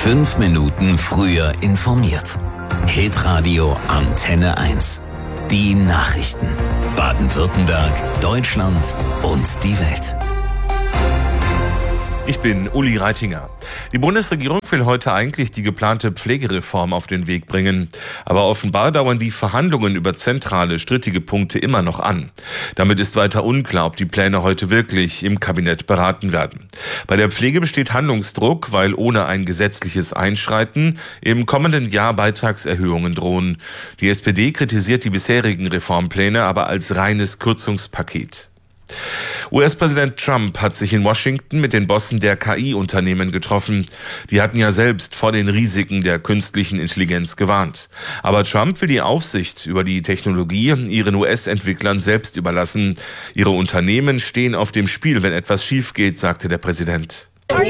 5 Minuten früher informiert. Hitradio Antenne 1. Die Nachrichten. Baden-Württemberg, Deutschland und die Welt. Ich bin Uli Reitinger. Die Bundesregierung will heute eigentlich die geplante Pflegereform auf den Weg bringen. Aber offenbar dauern die Verhandlungen über zentrale, strittige Punkte immer noch an. Damit ist weiter unklar, ob die Pläne heute wirklich im Kabinett beraten werden. Bei der Pflege besteht Handlungsdruck, weil ohne ein gesetzliches Einschreiten im kommenden Jahr Beitragserhöhungen drohen. Die SPD kritisiert die bisherigen Reformpläne aber als reines Kürzungspaket. US-Präsident Trump hat sich in Washington mit den Bossen der KI-Unternehmen getroffen. Die hatten ja selbst vor den Risiken der künstlichen Intelligenz gewarnt. Aber Trump will die Aufsicht über die Technologie ihren US-Entwicklern selbst überlassen. Ihre Unternehmen stehen auf dem Spiel, wenn etwas schief geht, sagte der Präsident.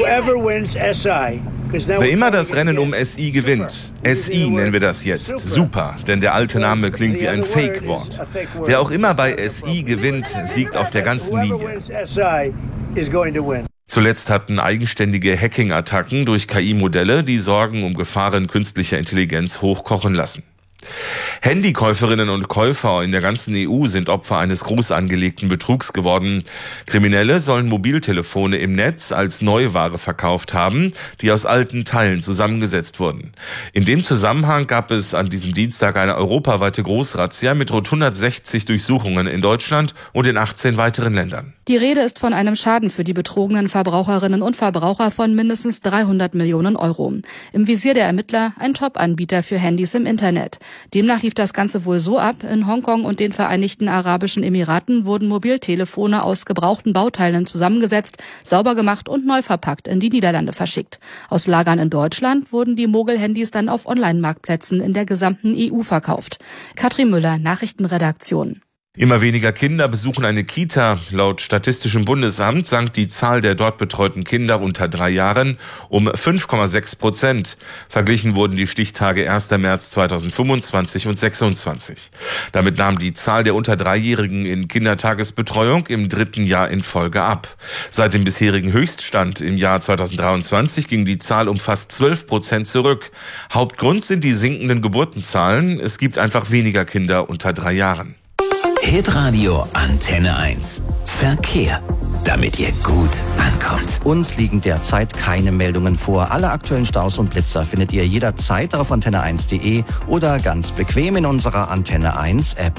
Wer immer das Rennen um SI gewinnt, SI nennen wir das jetzt, super, denn der alte Name klingt wie ein Fake-Wort. Wer auch immer bei SI gewinnt, siegt auf der ganzen Linie. Zuletzt hatten eigenständige Hacking-Attacken durch KI-Modelle die Sorgen um Gefahren künstlicher Intelligenz hochkochen lassen. Handykäuferinnen und Käufer in der ganzen EU sind Opfer eines groß angelegten Betrugs geworden. Kriminelle sollen Mobiltelefone im Netz als Neuware verkauft haben, die aus alten Teilen zusammengesetzt wurden. In dem Zusammenhang gab es an diesem Dienstag eine europaweite Großrazzia mit rund 160 Durchsuchungen in Deutschland und in 18 weiteren Ländern. Die Rede ist von einem Schaden für die betrogenen Verbraucherinnen und Verbraucher von mindestens 300 Millionen Euro. Im Visier der Ermittler ein Top-Anbieter für Handys im Internet. Demnach lief das Ganze wohl so ab: In Hongkong und den Vereinigten Arabischen Emiraten wurden Mobiltelefone aus gebrauchten Bauteilen zusammengesetzt, sauber gemacht und neu verpackt in die Niederlande verschickt. Aus Lagern in Deutschland wurden die Mogel-Handys dann auf Online-Marktplätzen in der gesamten EU verkauft. Katrin Müller, Nachrichtenredaktion. Immer weniger Kinder besuchen eine Kita. Laut Statistischem Bundesamt sank die Zahl der dort betreuten Kinder unter 3 Jahren um 5,6%. Verglichen wurden die Stichtage 1. März 2025 und 2026. Damit nahm die Zahl der unter 3-Jährigen in Kindertagesbetreuung im 3. Jahr in Folge ab. Seit dem bisherigen Höchststand im Jahr 2023 ging die Zahl um fast 12% zurück. Hauptgrund sind die sinkenden Geburtenzahlen. Es gibt einfach weniger Kinder unter 3 Jahren. Hitradio Antenne 1. Verkehr. Damit ihr gut ankommt. Uns liegen derzeit keine Meldungen vor. Alle aktuellen Staus und Blitzer findet ihr jederzeit auf antenne1.de oder ganz bequem in unserer Antenne 1 App.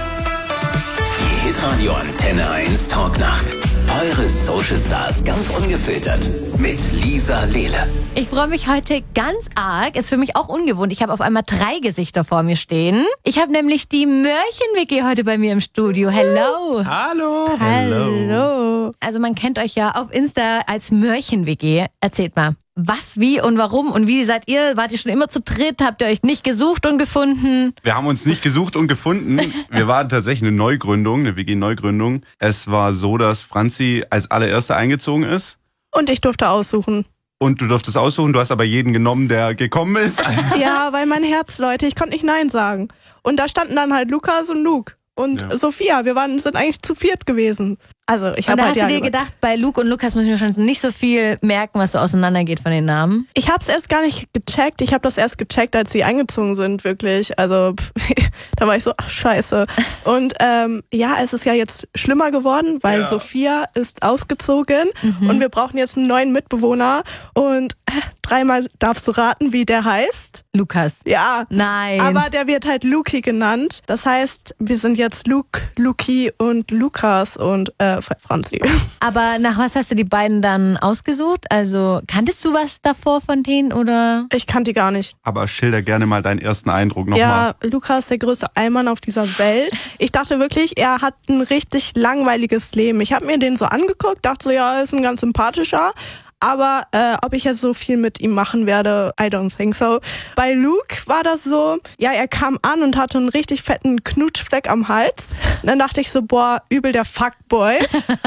Die Hitradio Antenne 1 Talknacht. Eure Social Stars ganz ungefiltert mit Lisa Lehle. Ich freue mich heute ganz arg. Ist für mich auch ungewohnt. Ich habe auf einmal 3 Gesichter vor mir stehen. Ich habe nämlich die Mörchen-WG heute bei mir im Studio. Hello. Hallo. Hallo. Also man kennt euch ja auf Insta als Mörchen-WG. Erzählt mal, was, wie und warum und wie seid ihr? Wart ihr schon immer zu dritt? Habt ihr euch nicht gesucht und gefunden? Wir haben uns nicht gesucht und gefunden. Wir waren tatsächlich eine Neugründung, eine WG-Neugründung. Es war so, dass Franzi als allererste eingezogen ist. Und ich durfte aussuchen. Und du durftest aussuchen, du hast aber jeden genommen, der gekommen ist. Ja, weil mein Herz, Leute, ich konnte nicht Nein sagen. Und da standen dann halt Lukas und Luke. Und Sophia, sind eigentlich zu 4 gewesen. Also ich habe halt hast du dir gedacht, bei Luke und Lukas muss ich mir schon nicht so viel merken, was so auseinandergeht von den Namen? Ich habe es erst gar nicht gecheckt. Ich habe das erst gecheckt, als sie eingezogen sind, wirklich. Also da war ich so, ach scheiße. Und es ist ja jetzt schlimmer geworden, weil Sophia ist ausgezogen und wir brauchen jetzt einen neuen Mitbewohner. Und 3-mal darfst du raten, wie der heißt. Lukas. Ja. Nein. Aber der wird halt Luki genannt. Das heißt, wir sind jetzt Luke, Luki und Lukas und Franzi. Aber nach was hast du die beiden dann ausgesucht? Also kanntest du was davor von denen oder? Ich kannte die gar nicht. Aber schilder gerne mal deinen ersten Eindruck nochmal. Ja, Lukas, der größte Allmann auf dieser Welt. Ich dachte wirklich, er hat ein richtig langweiliges Leben. Ich habe mir den so angeguckt, dachte so, ja, er ist ein ganz sympathischer. Aber ob ich jetzt so viel mit ihm machen werde, I don't think so. Bei Luke war das so, ja, er kam an und hatte einen richtig fetten Knutschfleck am Hals. Und dann dachte ich so, boah, übel der Fuckboy.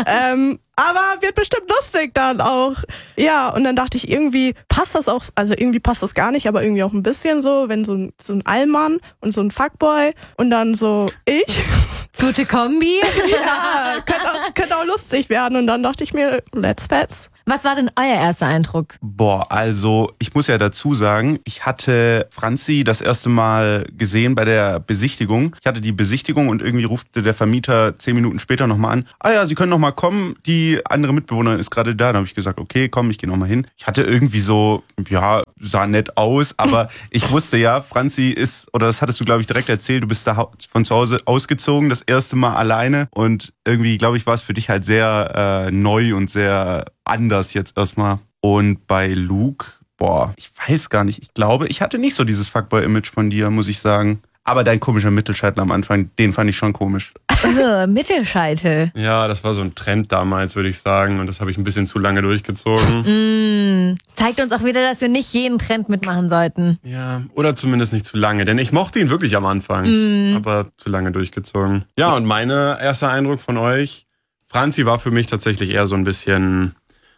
Aber wird bestimmt lustig dann auch. Ja, und dann dachte ich, irgendwie passt das auch, also irgendwie passt das gar nicht, aber irgendwie auch ein bisschen so, wenn so ein Allmann und so ein Fuckboy und dann so ich. Gute Kombi. Ja, könnte auch lustig werden. Und dann dachte ich mir, let's fetz. Was war denn euer erster Eindruck? Boah, also ich muss ja dazu sagen, ich hatte Franzi das erste Mal gesehen bei der Besichtigung. Ich hatte die Besichtigung und irgendwie rufte der Vermieter 10 Minuten später nochmal an. Ah ja, Sie können nochmal kommen, die andere Mitbewohnerin ist gerade da. Dann habe ich gesagt, okay, komm, ich gehe nochmal hin. Ich hatte irgendwie so, ja, sah nett aus, aber ich wusste ja, Franzi ist, oder das hattest du, glaube ich, direkt erzählt, du bist da von zu Hause ausgezogen, das erste Mal alleine und irgendwie, glaube ich, war es für dich halt sehr neu und sehr anders jetzt erstmal. Und bei Luke, boah, ich weiß gar nicht, ich glaube, ich hatte nicht so dieses Fuckboy-Image von dir, muss ich sagen. Aber dein komischer Mittelscheitel am Anfang, den fand ich schon komisch. Also, Mittelscheitel. Ja, das war so ein Trend damals, würde ich sagen. Und das habe ich ein bisschen zu lange durchgezogen. Zeigt uns auch wieder, dass wir nicht jeden Trend mitmachen sollten. Ja, oder zumindest nicht zu lange. Denn ich mochte ihn wirklich am Anfang, aber zu lange durchgezogen. Ja, und mein erster Eindruck von euch, Franzi war für mich tatsächlich eher so ein bisschen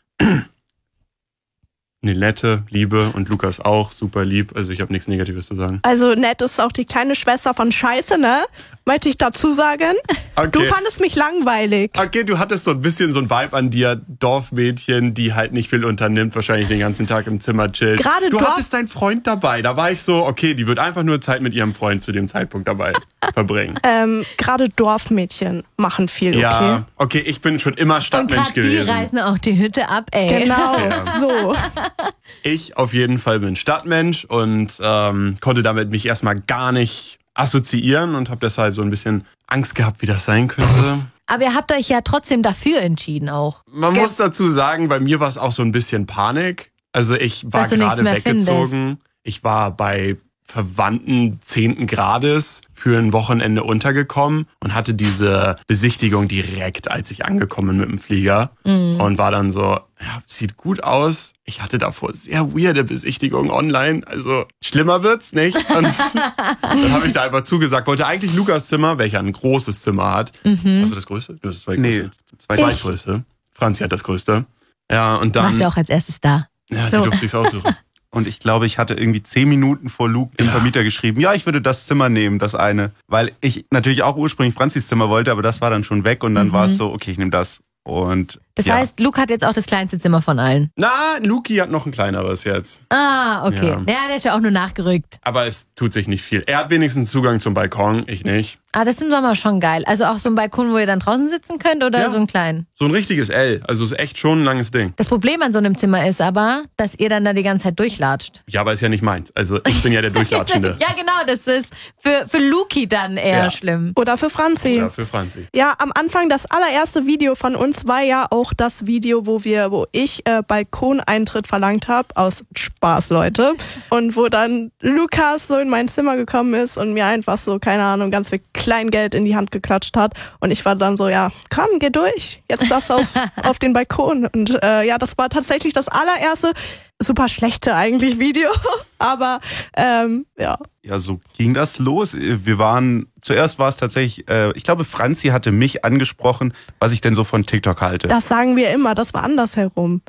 eine nette Liebe und Lukas auch super lieb. Also ich habe nichts Negatives zu sagen. Also nett ist auch die kleine Schwester von Scheiße, ne? Möchte ich dazu sagen. Okay. Du fandest mich langweilig. Okay, du hattest so ein bisschen so ein Vibe an dir, Dorfmädchen, die halt nicht viel unternimmt, wahrscheinlich den ganzen Tag im Zimmer chillt. Du hattest deinen Freund dabei, da war ich so, okay, die wird einfach nur Zeit mit ihrem Freund zu dem Zeitpunkt dabei verbringen. Gerade Dorfmädchen machen viel, okay? Ja, okay, ich bin schon immer Stadtmensch und gewesen. Die reißen auch die Hütte ab, ey. Genau, Ja. so. Ich auf jeden Fall bin Stadtmensch und konnte damit mich erstmal gar nicht assoziieren und habe deshalb so ein bisschen Angst gehabt, wie das sein könnte. Aber ihr habt euch ja trotzdem dafür entschieden auch. Man muss dazu sagen, bei mir war es auch so ein bisschen Panik. Also ich war du nichts gerade mehr weggezogen. Ich war bei Verwandten 10. Grades für ein Wochenende untergekommen und hatte diese Besichtigung direkt, als ich angekommen bin mit dem Flieger und war dann so, ja, sieht gut aus. Ich hatte davor sehr weirde Besichtigungen online, also schlimmer wird's nicht. Und dann habe ich da einfach zugesagt, wollte eigentlich Lukas Zimmer, welcher ein großes Zimmer hat. Also das größte? Das zweitgrößte. Franzi hat das größte. Ja, und dann. Warst du auch als erstes da? Ja, die durfte ich's aussuchen. Und ich glaube, ich hatte irgendwie 10 Minuten vor Luke dem Vermieter geschrieben, ja, ich würde das Zimmer nehmen, das eine. Weil ich natürlich auch ursprünglich Franzis Zimmer wollte, aber das war dann schon weg und dann war es so, okay, ich nehme das. Und Das heißt, Luke hat jetzt auch das kleinste Zimmer von allen. Na, Luki hat noch ein kleineres jetzt. Ah, okay. Ja, der ist ja auch nur nachgerückt. Aber es tut sich nicht viel. Er hat wenigstens Zugang zum Balkon, ich nicht. Ah, das ist im Sommer schon geil. Also auch so ein Balkon, wo ihr dann draußen sitzen könnt oder so einen kleinen? So ein richtiges L. Also ist echt schon ein langes Ding. Das Problem an so einem Zimmer ist aber, dass ihr dann da die ganze Zeit durchlatscht. Ja, aber ist ja nicht meins. Also ich bin ja der Durchlatschende. Ja, genau. Das ist für Luki dann eher schlimm. Oder für Franzi. Ja, für Franzi. Ja, am Anfang, das allererste Video von uns war ja auch das Video, wo ich Balkoneintritt verlangt habe. Aus Spaß, Leute. Und wo dann Lukas so in mein Zimmer gekommen ist und mir einfach so, keine Ahnung, ganz viel Kleingeld in die Hand geklatscht hat. Und ich war dann so, ja, komm, geh durch. Jetzt darfst du auf den Balkon. Und ja, das war tatsächlich das allererste, super schlechte eigentlich Video. Aber ja. Ja, so ging das los. Zuerst war es tatsächlich, ich glaube, Franzi hatte mich angesprochen, was ich denn so von TikTok halte. Das sagen wir immer, das war andersherum.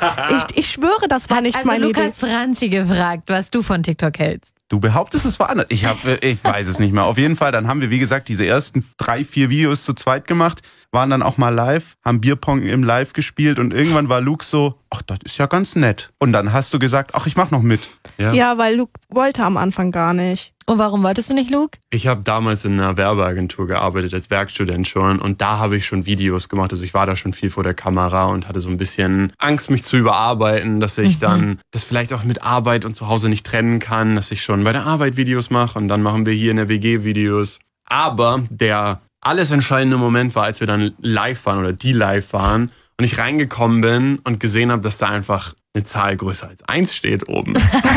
ich schwöre, das war nicht meine Idee. Also Lukas Franzi gefragt, was du von TikTok hältst. Du behauptest, es war anders. Ich weiß es nicht mehr. Auf jeden Fall, dann haben wir, wie gesagt, diese ersten 3-4 Videos zu zweit gemacht, waren dann auch mal live, haben Bierpong im Live gespielt und irgendwann war Luke so, ach, das ist ja ganz nett. Und dann hast du gesagt, ach, ich mach noch mit. Ja, weil Luke wollte am Anfang gar nicht. Und warum wolltest du nicht, Luke? Ich habe damals in einer Werbeagentur gearbeitet, als Werkstudent schon. Und da habe ich schon Videos gemacht. Also ich war da schon viel vor der Kamera und hatte so ein bisschen Angst, mich zu überarbeiten, dass ich dann das vielleicht auch mit Arbeit und zu Hause nicht trennen kann, dass ich schon bei der Arbeit Videos mache und dann machen wir hier in der WG Videos. Aber der alles entscheidende Moment war, als wir dann live waren oder die live waren und ich reingekommen bin und gesehen habe, dass da einfach eine Zahl größer als 1 steht oben.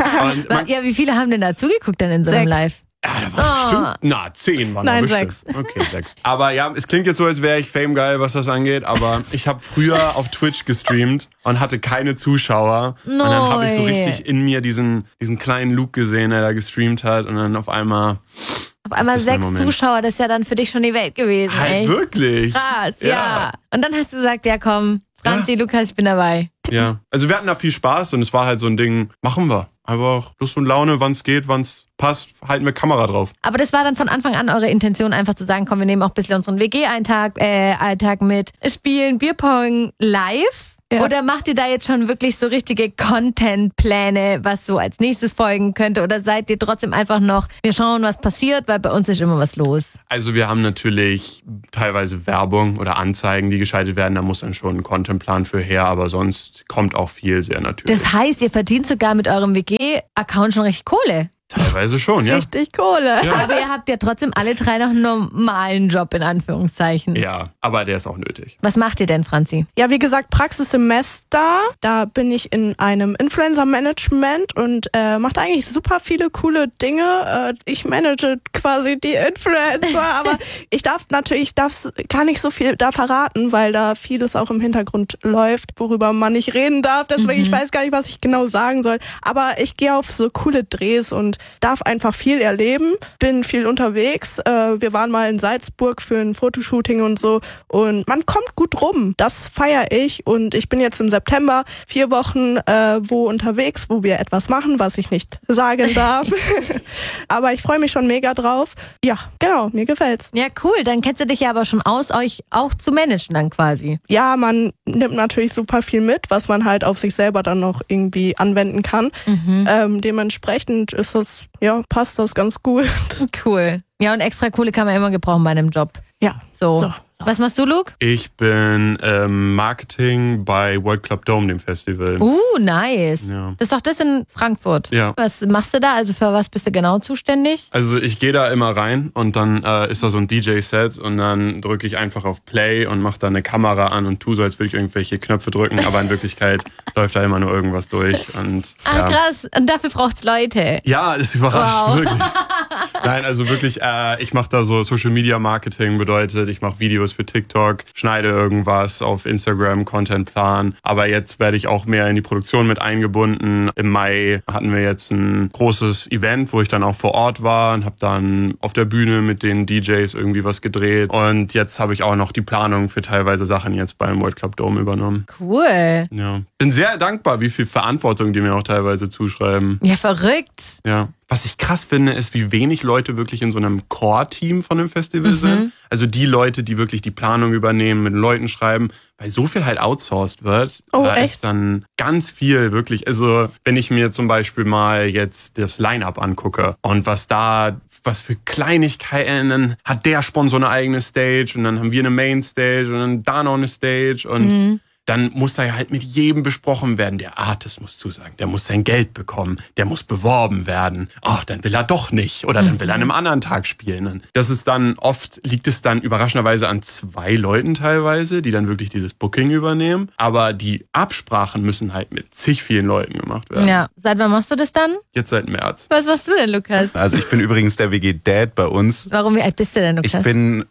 Und Ja, wie viele haben denn da zugeguckt dann in so einem 6. Live? ja, da war bestimmt, 10 waren da Nein, bestimmt. 6. Okay, 6. Aber ja, es klingt jetzt so, als wäre ich famegeil, was das angeht, aber ich habe früher auf Twitch gestreamt und hatte keine Zuschauer. Und dann habe ich so richtig in mir diesen kleinen Luke gesehen, der da gestreamt hat und dann auf einmal... Auf einmal Das ist mein 6 Moment. Zuschauer, das ist ja dann für dich schon die Welt gewesen, Halt ey. wirklich? Krass, ja. Und dann hast du gesagt, ja komm, Franzi, Lukas, ich bin dabei. Ja. Also wir hatten da viel Spaß und es war halt so ein Ding, machen wir. Einfach Lust und Laune, wann es geht, wann es passt, halten wir Kamera drauf. Aber das war dann von Anfang an eure Intention, einfach zu sagen, komm, wir nehmen auch ein bisschen unseren WG-Alltag mit, spielen Bierpong live. Ja. Oder macht ihr da jetzt schon wirklich so richtige Content-Pläne, was so als nächstes folgen könnte? Oder seid ihr trotzdem einfach noch, wir schauen, was passiert, weil bei uns ist immer was los? Also wir haben natürlich teilweise Werbung oder Anzeigen, die geschaltet werden. Da muss dann schon ein Contentplan für her, aber sonst kommt auch viel sehr natürlich. Das heißt, ihr verdient sogar mit eurem WG-Account schon richtig Kohle. Teilweise schon, ja. Richtig Kohle. Ja. Aber ihr habt ja trotzdem alle drei noch einen normalen Job, in Anführungszeichen. Ja, aber der ist auch nötig. Was macht ihr denn, Franzi? Ja, wie gesagt, Praxissemester. Da bin ich in einem Influencer-Management und mache eigentlich super viele coole Dinge. Ich manage quasi die Influencer, aber ich darf gar nicht so viel da verraten, weil da vieles auch im Hintergrund läuft, worüber man nicht reden darf. Deswegen, ich weiß gar nicht, was ich genau sagen soll. Aber ich gehe auf so coole Drehs und darf einfach viel erleben, bin viel unterwegs. Wir waren mal in Salzburg für ein Fotoshooting und so und man kommt gut rum. Das feiere ich und ich bin jetzt im September 4 Wochen unterwegs, wo wir etwas machen, was ich nicht sagen darf. Aber ich freue mich schon mega drauf. Ja, genau, mir gefällt's. Ja, cool. Dann kennst du dich ja aber schon aus, euch auch zu managen dann quasi. Ja, man nimmt natürlich super viel mit, was man halt auf sich selber dann noch irgendwie anwenden kann. Dementsprechend ist das, passt das ganz gut. Cool. Ja, und extra Kohle kann man immer gebrauchen bei einem Job. Ja. So. Was machst du, Luke? Ich bin Marketing bei World Club Dome, dem Festival. Nice. Ja. Das ist doch das in Frankfurt. Ja. Was machst du da? Also für was bist du genau zuständig? Also ich gehe da immer rein und dann ist da so ein DJ-Set und dann drücke ich einfach auf Play und mache da eine Kamera an und tue so, als würde ich irgendwelche Knöpfe drücken, aber in Wirklichkeit läuft da immer nur irgendwas durch. Und, krass. Und dafür braucht's Leute. Ja, das überrascht wirklich. Nein, also wirklich, ich mache da so Social Media Marketing, bedeutet, ich mache Videos für TikTok, schneide irgendwas auf Instagram, Contentplan. Aber jetzt werde ich auch mehr in die Produktion mit eingebunden. Im Mai hatten wir jetzt ein großes Event, wo ich dann auch vor Ort war und habe dann auf der Bühne mit den DJs irgendwie was gedreht. Und jetzt habe ich auch noch die Planung für teilweise Sachen jetzt beim World Club Dome übernommen. Cool. Ja. Bin sehr dankbar, wie viel Verantwortung die mir auch teilweise zuschreiben. Ja, verrückt. Ja. Was ich krass finde, ist, wie wenig Leute wirklich in so einem Core-Team von einem Festival sind. Also die Leute, die wirklich die Planung übernehmen, mit den Leuten schreiben, weil so viel halt outsourced wird. Da ist dann ganz viel wirklich. Also wenn ich mir zum Beispiel mal jetzt das Line-Up angucke und was für Kleinigkeiten, hat der Sponsor eine eigene Stage und dann haben wir eine Main-Stage und dann da noch eine Stage und dann muss da ja halt mit jedem besprochen werden. Der Artist muss zusagen, der muss sein Geld bekommen, der muss beworben werden. Dann will er doch nicht oder dann will er an einem anderen Tag spielen. Und das ist dann liegt es dann überraschenderweise an 2 Leuten teilweise, die dann wirklich dieses Booking übernehmen. Aber die Absprachen müssen halt mit zig vielen Leuten gemacht werden. Ja. Seit wann machst du das dann? Jetzt seit März. Was machst du denn, Lukas? Also ich bin übrigens der WG-Dad bei uns. Warum, wie alt bist du denn, Lukas? Ich bin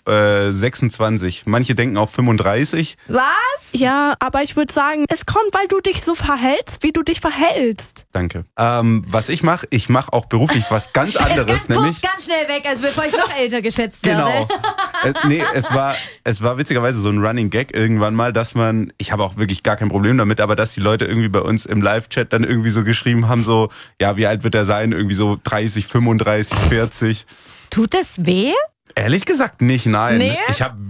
26. Manche denken auch 35. Was? Ja, aber ich würde sagen, es kommt, weil du dich so verhältst, wie du dich verhältst. Danke. Ich mache auch beruflich was ganz anderes. Ganz schnell weg, also bevor ich noch älter geschätzt werde. Genau. Es war witzigerweise so ein Running Gag irgendwann mal, ich habe auch wirklich gar kein Problem damit, aber dass die Leute irgendwie bei uns im Live-Chat dann irgendwie so geschrieben haben, so, ja, wie alt wird er sein? Irgendwie so 30, 35, 40. Tut das weh? Ehrlich gesagt nicht, nein. Nee? Ich habe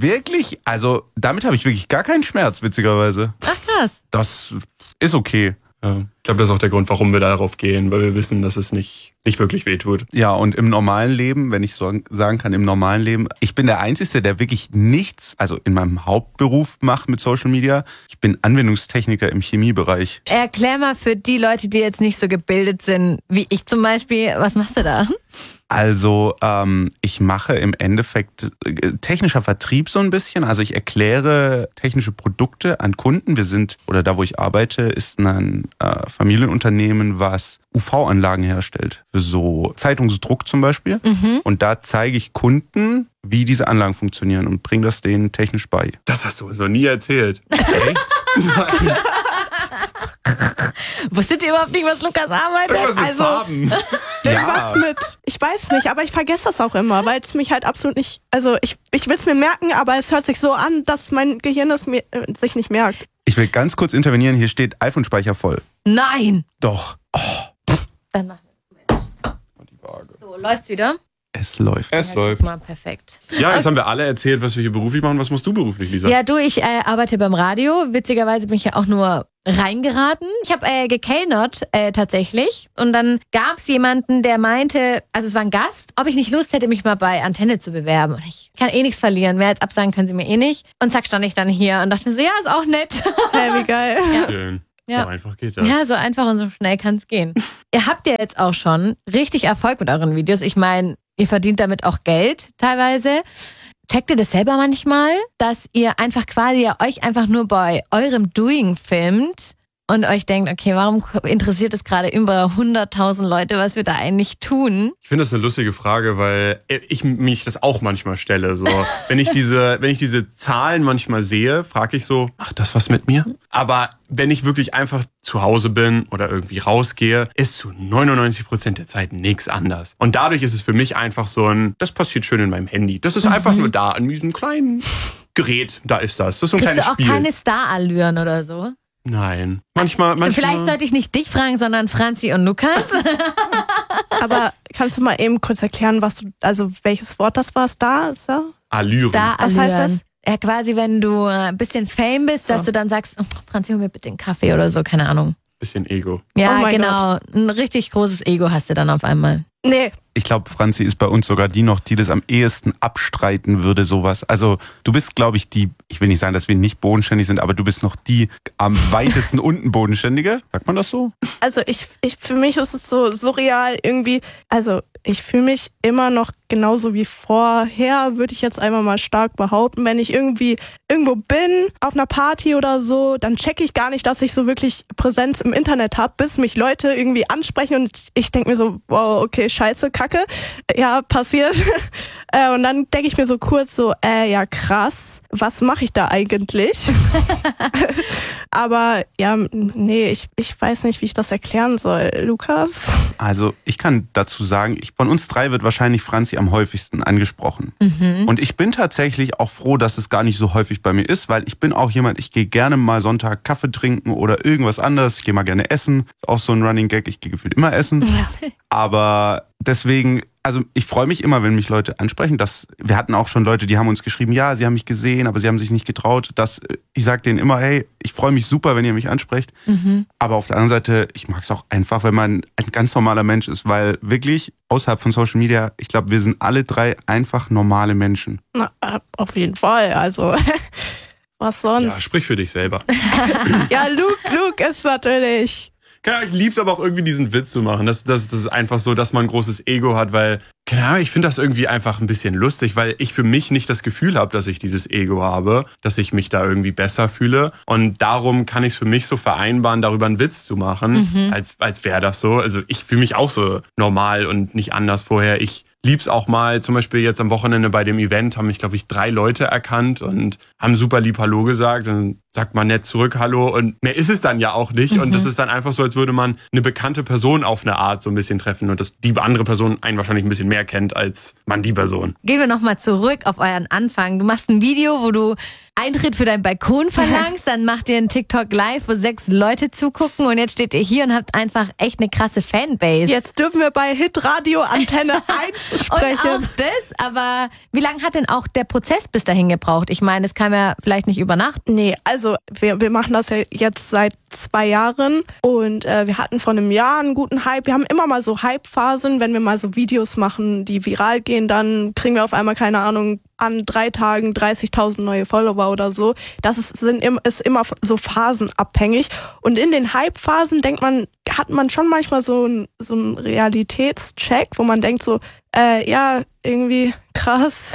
damit habe ich wirklich gar keinen Schmerz, witzigerweise. Ach krass. Das ist okay. Ja. Ich glaube, das ist auch der Grund, warum wir darauf gehen, weil wir wissen, dass es nicht wirklich wehtut. Ja, und im normalen Leben, wenn ich so sagen kann, im normalen Leben, ich bin der Einzige, der wirklich nichts, also in meinem Hauptberuf macht mit Social Media. Ich bin Anwendungstechniker im Chemiebereich. Erklär mal für die Leute, die jetzt nicht so gebildet sind, wie ich zum Beispiel, was machst du da? Also ich mache im Endeffekt technischer Vertrieb so ein bisschen. Also ich erkläre technische Produkte an Kunden. Da wo ich arbeite, ist ein Familienunternehmen, was UV-Anlagen herstellt. Für so Zeitungsdruck zum Beispiel. Und da zeige ich Kunden, wie diese Anlagen funktionieren und bringe das denen technisch bei. Das hast du uns noch nie erzählt. Echt? Nein. Wusstet ihr überhaupt nicht, was Lukas arbeitet? Irgendwas mit Farben. Irgendwas mit, ich weiß nicht, aber ich vergesse das auch immer, weil es mich halt absolut nicht, also ich will es mir merken, aber es hört sich so an, dass mein Gehirn es sich nicht merkt. Ich will ganz kurz intervenieren, hier steht iPhone-Speicher voll. Nein. Doch. Dann machen wir es. So, läuft's wieder? Es läuft. Es läuft. Mal perfekt. Ja, jetzt haben wir alle erzählt, was wir hier beruflich machen. Was machst du beruflich, Lisa? Ja, ich arbeite beim Radio. Witzigerweise bin ich ja auch nur reingeraten. Ich habe gekellnert tatsächlich. Und dann gab es jemanden, der meinte, also es war ein Gast, ob ich nicht Lust hätte, mich mal bei Antenne zu bewerben. Und ich kann nichts verlieren. Mehr als absagen können sie mir nicht. Und zack, stand ich dann hier und dachte mir so, ja, ist auch nett. Hey, wie geil. Ja. Schön. Ja. So einfach geht das. Ja, so einfach und so schnell kann es gehen. Ihr habt ja jetzt auch schon richtig Erfolg mit euren Videos. Ich meine, ihr verdient damit auch Geld teilweise. Checkt ihr das selber manchmal, dass ihr einfach quasi euch einfach nur bei eurem Doing filmt und euch denkt, okay, warum interessiert es gerade über 100.000 Leute, was wir da eigentlich tun? Ich finde das eine lustige Frage, weil ich mich das auch manchmal stelle. So, wenn ich diese Zahlen manchmal sehe, frage ich so, macht das was mit mir? Aber wenn ich wirklich einfach zu Hause bin oder irgendwie rausgehe, ist zu 99% der Zeit nichts anders. Und dadurch ist es für mich einfach so das passiert schön in meinem Handy. Das ist einfach nur da, in diesem kleinen Gerät, da ist das. Das ist so ein Kriegst kleines du auch Spiel. keine Star-Allüren oder so? Nein. Manchmal. Vielleicht sollte ich nicht dich fragen, sondern Franzi und Lukas. Aber kannst du mal eben kurz erklären, welches Wort das war? Star? Allüren. Was heißt das? Ja, quasi, wenn du ein bisschen Fame bist, dass du dann sagst, oh, Franzi, hol mir bitte einen Kaffee oder so, keine Ahnung. Bisschen Ego. Ja, Oh mein genau. Ein richtig großes Ego hast du dann auf einmal. Nee. Ich glaube, Franzi ist bei uns sogar die das am ehesten abstreiten würde, sowas. Also du bist, glaube ich, ich will nicht sagen, dass wir nicht bodenständig sind, aber du bist noch die am weitesten unten bodenständige. Sagt man das so? Also für mich ist es so surreal irgendwie. Also ich fühle mich immer noch genauso wie vorher, würde ich jetzt einmal mal stark behaupten. Wenn ich irgendwie irgendwo bin, auf einer Party oder so, dann checke ich gar nicht, dass ich so wirklich Präsenz im Internet habe, bis mich Leute irgendwie ansprechen und ich denke mir so, wow, okay, scheiße, Kacke. Ja, passiert. Und dann denke ich mir so kurz so, ja krass, was mache ich da eigentlich? Aber ja, nee, ich weiß nicht, wie ich das erklären soll. Lukas? Also ich kann dazu sagen, von uns drei wird wahrscheinlich Franzi am häufigsten angesprochen. Und ich bin tatsächlich auch froh, dass es gar nicht so häufig bei mir ist, weil ich bin auch jemand, ich gehe gerne mal Sonntag Kaffee trinken oder irgendwas anderes. Ich gehe mal gerne essen. Ist auch so ein Running Gag, ich gehe gefühlt immer essen. Ja. Aber deswegen, also ich freue mich immer, wenn mich Leute ansprechen. Wir hatten auch schon Leute, die haben uns geschrieben, ja, sie haben mich gesehen, aber sie haben sich nicht getraut. Ich sage denen immer, hey, ich freue mich super, wenn ihr mich ansprecht. Aber auf der anderen Seite, ich mag es auch einfach, wenn man ein ganz normaler Mensch ist, weil wirklich außerhalb von Social Media, ich glaube, wir sind alle drei einfach normale Menschen. Na, auf jeden Fall, also was sonst? Ja, sprich für dich selber. Ja, Luke ist natürlich... Ich lieb's aber auch irgendwie diesen Witz zu machen. Das ist einfach so, dass man ein großes Ego hat, weil, keine Ahnung, ich finde das irgendwie einfach ein bisschen lustig, weil ich für mich nicht das Gefühl habe, dass ich dieses Ego habe, dass ich mich da irgendwie besser fühle. Und darum kann ich es für mich so vereinbaren, darüber einen Witz zu machen, als wäre das so. Also ich fühle mich auch so normal und nicht anders vorher. Ich lieb's auch mal, zum Beispiel jetzt am Wochenende bei dem Event haben mich, glaube ich, 3 Leute erkannt und haben super lieb Hallo gesagt. Dann sagt man nett zurück Hallo und mehr ist es dann ja auch nicht. Und das ist dann einfach so, als würde man eine bekannte Person auf eine Art so ein bisschen treffen und dass die andere Person einen wahrscheinlich ein bisschen mehr kennt als man die Person. Gehen wir nochmal zurück auf euren Anfang. Du machst ein Video, wo du Eintritt für deinen Balkon verlangst, dann macht ihr einen TikTok live, wo 6 Leute zugucken und jetzt steht ihr hier und habt einfach echt eine krasse Fanbase. Jetzt dürfen wir bei Hitradio Antenne 1 sprechen. Und auch das, aber wie lange hat denn auch der Prozess bis dahin gebraucht? Ich meine, es kam ja vielleicht nicht über Nacht. Nee, also wir machen das ja jetzt seit 2 Jahren und wir hatten vor einem Jahr einen guten Hype. Wir haben immer mal so Hype-Phasen, wenn wir mal so Videos machen, die viral gehen, dann kriegen wir auf einmal, keine Ahnung, an 3 Tagen 30.000 neue Follower oder so. Das ist immer so phasenabhängig. Und in den Hype-Phasen hat man schon manchmal so einen Realitätscheck, wo man denkt so, ja, irgendwie krass.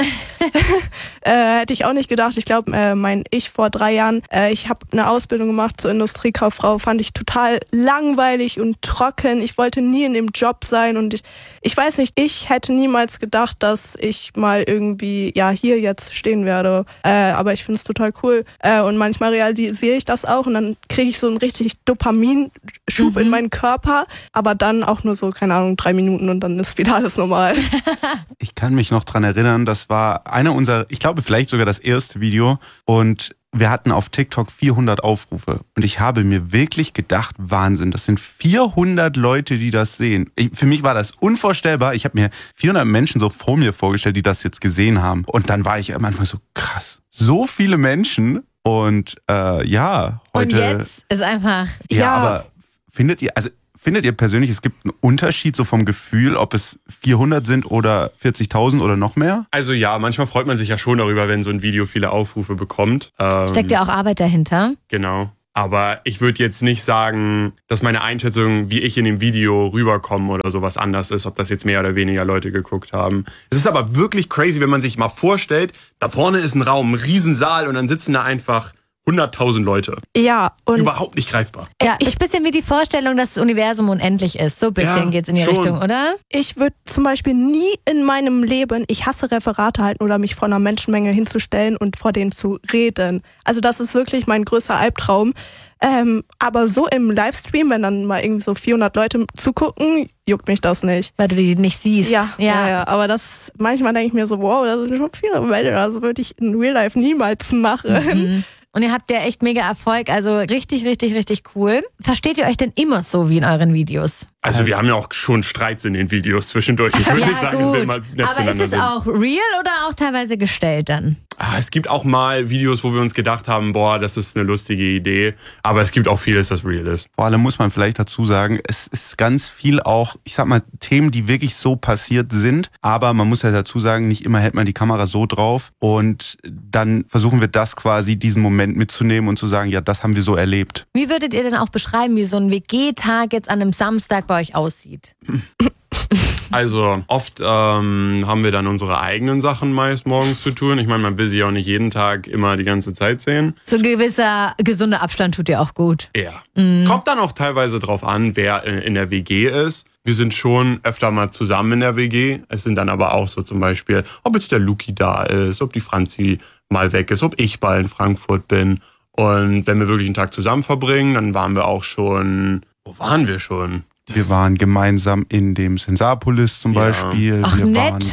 Hätte ich auch nicht gedacht. Ich glaube, mein Ich vor 3 Jahren, ich habe eine Ausbildung gemacht zur Industriekauffrau, fand ich total langweilig und trocken. Ich wollte nie in dem Job sein und ich weiß nicht, ich hätte niemals gedacht, dass ich mal irgendwie, ja, hier jetzt stehen werde. Aber ich finde es total cool. Und manchmal realisiere ich das auch und dann kriege ich so einen richtig Dopaminschub in meinen Körper. Aber dann auch nur so, keine Ahnung, 3 Minuten und dann ist wieder alles normal. Ich kann mich noch dran erinnern, das war ich glaube vielleicht sogar das erste Video und wir hatten auf TikTok 400 Aufrufe. Und ich habe mir wirklich gedacht, Wahnsinn, das sind 400 Leute, die das sehen. Für mich war das unvorstellbar. Ich habe mir 400 Menschen so vor mir vorgestellt, die das jetzt gesehen haben. Und dann war ich manchmal so, krass, so viele Menschen. Und heute... Und jetzt ist einfach... Ja, aber findet ihr persönlich, es gibt einen Unterschied so vom Gefühl, ob es 400 sind oder 40.000 oder noch mehr? Also ja, manchmal freut man sich ja schon darüber, wenn so ein Video viele Aufrufe bekommt. Steckt ja auch Arbeit dahinter. Genau. Aber ich würde jetzt nicht sagen, dass meine Einschätzung, wie ich in dem Video rüberkomme oder sowas anders ist, ob das jetzt mehr oder weniger Leute geguckt haben. Es ist aber wirklich crazy, wenn man sich mal vorstellt, da vorne ist ein Raum, ein Riesensaal und dann sitzen da einfach 100.000 Leute. Ja. Und überhaupt nicht greifbar. Ja, ist ein bisschen wie die Vorstellung, dass das Universum unendlich ist. So ein bisschen geht's in die Richtung, oder? ich würde zum Beispiel nie in meinem Leben, ich hasse Referate halten oder mich vor einer Menschenmenge hinzustellen und vor denen zu reden. Also das ist wirklich mein größter Albtraum. Aber so im Livestream, wenn dann mal irgendwie so 400 Leute zugucken, juckt mich das nicht. Weil du die nicht siehst. Ja. Aber manchmal denke ich mir so, wow, das sind schon viele Leute, das würde ich in Real Life niemals machen. Mhm. Und ihr habt ja echt mega Erfolg, also richtig, richtig, richtig cool. Versteht ihr euch denn immer so wie in euren Videos? Also wir haben ja auch schon Streits in den Videos zwischendurch. Ich würde nicht sagen, dass wir immer nett aber zueinander ist es auch real oder auch teilweise gestellt dann? Es gibt auch mal Videos, wo wir uns gedacht haben, boah, das ist eine lustige Idee. Aber es gibt auch vieles, das real ist. Vor allem muss man vielleicht dazu sagen, es ist ganz viel auch, ich sag mal, Themen, die wirklich so passiert sind. Aber man muss ja dazu sagen, nicht immer hält man die Kamera so drauf. Und dann versuchen wir das quasi, diesen Moment mitzunehmen und zu sagen, ja, das haben wir so erlebt. Wie würdet ihr denn auch beschreiben, wie so ein WG-Tag jetzt an einem Samstag bei euch aussieht? Also oft haben wir dann unsere eigenen Sachen meist morgens zu tun. Ich meine, man will sie auch nicht jeden Tag immer die ganze Zeit sehen. So ein gewisser gesunder Abstand tut dir auch gut. Ja. Es kommt dann auch teilweise drauf an, wer in der WG ist. Wir sind schon öfter mal zusammen in der WG. Es sind dann aber auch so zum Beispiel, ob jetzt der Luki da ist, ob die Franzi mal weg ist, ob ich mal in Frankfurt bin. Und wenn wir wirklich einen Tag zusammen verbringen, dann waren wir auch schon... Wo waren wir schon? Wir waren gemeinsam in dem Sensapolis zum Beispiel. Ach, wir nett.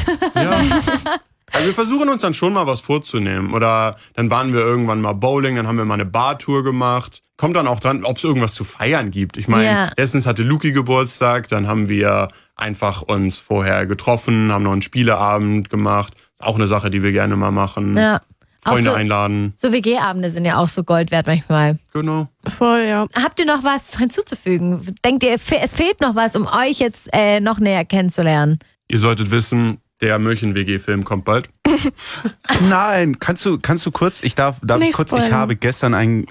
Also wir versuchen uns dann schon mal was vorzunehmen. Oder dann waren wir irgendwann mal Bowling, dann haben wir mal eine Bartour gemacht. Kommt dann auch dran, ob es irgendwas zu feiern gibt. Ich meine, letztens hatte Luki Geburtstag, dann haben wir einfach uns vorher getroffen, haben noch einen Spieleabend gemacht. Auch eine Sache, die wir gerne mal machen. Ja. Freunde einladen. So WG-Abende sind ja auch so Gold wert manchmal. Genau. Voll, ja. Habt ihr noch was hinzuzufügen? Denkt ihr, es fehlt noch was, um euch jetzt noch näher kennenzulernen? Ihr solltet wissen, der München-WG-Film kommt bald. Nein, kannst du kurz, darf ich kurz, ich habe gestern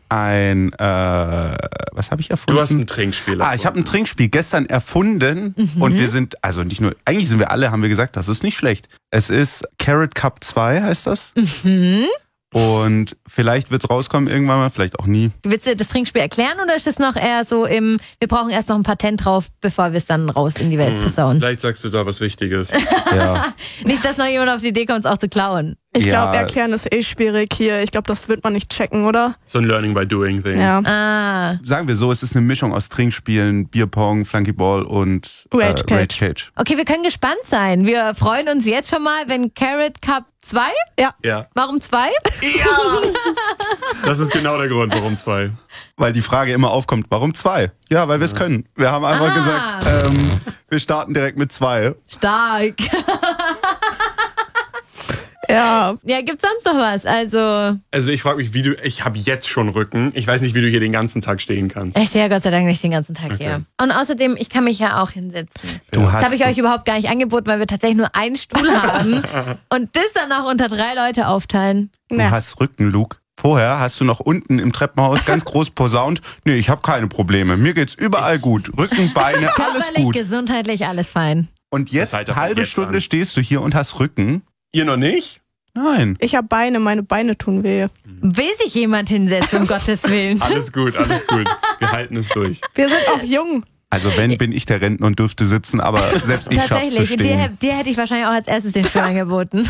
was habe ich erfunden? Du hast ein Trinkspiel erfunden. Ich habe ein Trinkspiel gestern erfunden und wir sind, also nicht nur, eigentlich sind wir alle, haben wir gesagt, das ist nicht schlecht. Es ist Carrot Cup 2, heißt das. Und vielleicht wird es rauskommen irgendwann mal, vielleicht auch nie. Willst du das Trinkspiel erklären oder ist es noch eher so wir brauchen erst noch ein Patent drauf, bevor wir es dann raus in die Welt posaunen? Vielleicht sagst du da was Wichtiges. Ja. Nicht, dass noch jemand auf die Idee kommt, es auch zu klauen. Ich glaube, erklären ist schwierig hier. Ich glaube, das wird man nicht checken, oder? So ein Learning by Doing Thing. Ja. Sagen wir so, es ist eine Mischung aus Trinkspielen, Bierpong, Flunkyball und Rage Cage. Okay, wir können gespannt sein. Wir freuen uns jetzt schon mal, wenn Carrot Cup 2? Ja. Warum 2? Das ist genau der Grund, warum 2. Weil die Frage immer aufkommt, warum 2? Ja, weil wir es können. Wir haben einfach gesagt, wir starten direkt mit 2. Stark. Ja. Ja, gibt's sonst noch was? Also ich frage mich, ich habe jetzt schon Rücken. Ich weiß nicht, wie du hier den ganzen Tag stehen kannst. Ich stehe ja Gott sei Dank nicht den ganzen Tag hier. Und außerdem, ich kann mich ja auch hinsetzen. Das habe ich euch überhaupt gar nicht angeboten, weil wir tatsächlich nur einen Stuhl haben und das dann auch unter 3 Leute aufteilen. Du hast Rücken, Luke. Vorher hast du noch unten im Treppenhaus ganz groß posaunt, nee, ich habe keine Probleme. Mir geht's überall gut. Rücken, Beine, alles Körperlich, gut. gesundheitlich, alles fein. Und jetzt, halbe Stunde stehst du hier und hast Rücken. Ihr noch nicht? Nein. Ich habe Beine, meine Beine tun weh. Will sich jemand hinsetzen, um Gottes Willen? Alles gut. Wir halten es durch. Wir sind auch jung. Also wenn, bin ich der Rentner und dürfte sitzen, aber selbst ich schaff's zu Tatsächlich, stehen. dir hätte ich wahrscheinlich auch als erstes den Stuhl angeboten.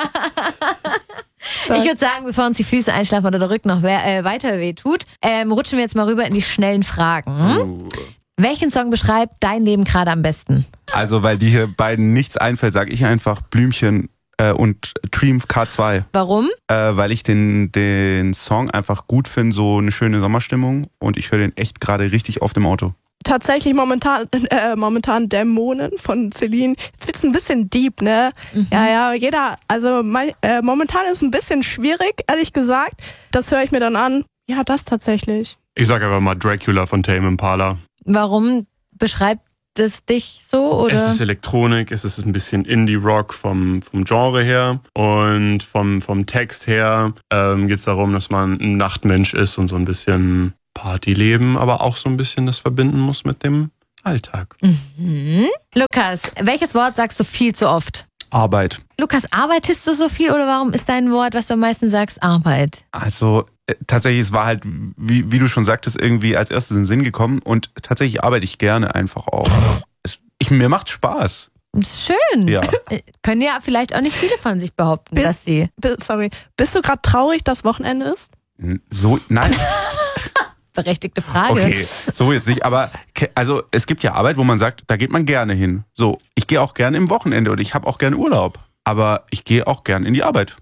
Ich würde sagen, bevor uns die Füße einschlafen oder der Rücken noch weiter weh tut, rutschen wir jetzt mal rüber in die schnellen Fragen. Welchen Song beschreibt dein Leben gerade am besten? Also weil dir hier beiden nichts einfällt, sage ich einfach Blümchen und Dream K2. Warum? Weil ich den Song einfach gut finde, so eine schöne Sommerstimmung und ich höre den echt gerade richtig oft im Auto. Tatsächlich momentan Dämonen von Celine. Jetzt wird's ein bisschen deep, ne? Ja, momentan ist es ein bisschen schwierig, ehrlich gesagt. Das höre ich mir dann an. Ja, das tatsächlich. Ich sag aber mal Dracula von Tame Impala. Warum beschreibt es dich so? Oder? Es ist Elektronik, es ist ein bisschen Indie-Rock vom Genre her und vom Text her geht es darum, dass man ein Nachtmensch ist und so ein bisschen Partyleben, aber auch so ein bisschen das verbinden muss mit dem Alltag. Lukas, welches Wort sagst du viel zu oft? Arbeit. Lukas, arbeitest du so viel oder warum ist dein Wort, was du am meisten sagst, Arbeit? Also tatsächlich, es war halt, wie du schon sagtest, irgendwie als erstes in den Sinn gekommen und tatsächlich arbeite ich gerne einfach auch. Mir macht Spaß. Schön. Ja. Können ja vielleicht auch nicht viele von sich behaupten, dass sie... Bist du gerade traurig, dass Wochenende ist? So, nein. Berechtigte Frage. Okay, so jetzt nicht, aber also es gibt ja Arbeit, wo man sagt, da geht man gerne hin. So, ich gehe auch gerne im Wochenende und ich habe auch gerne Urlaub, aber ich gehe auch gerne in die Arbeit.